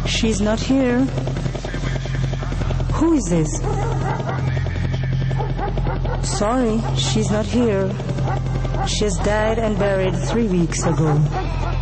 She's not here. Who is this? Sorry, she's not here. She's died and buried 3 weeks ago.